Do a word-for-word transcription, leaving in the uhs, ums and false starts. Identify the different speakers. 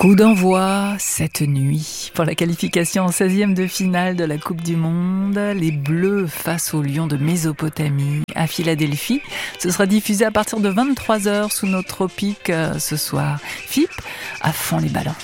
Speaker 1: Coup d'envoi cette nuit pour la qualification en seizième de finale de la Coupe du Monde. Les Bleus face aux Lions de Mésopotamie à Philadelphie. Ce sera diffusé à partir de vingt-trois heures sous nos tropiques ce soir. F I P, à fond les ballons.